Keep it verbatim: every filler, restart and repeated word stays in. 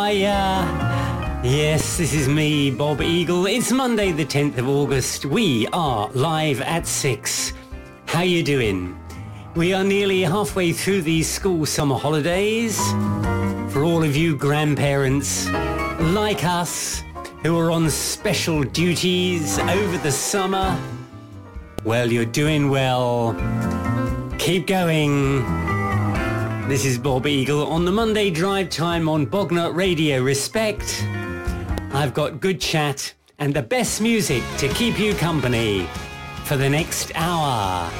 Hiya. Yes, this is me, Bob Eagle. It's Monday the tenth of August. We are live at six. How you doing? We are nearly halfway through these school summer holidays. For all of you grandparents like us who are on special duties over the summer, well, you're doing well. Keep going. This is Bob Eagle on the Monday Drive Time on Bognut Radio. Respect. I've got good chat and the best music to keep you company for the next hour.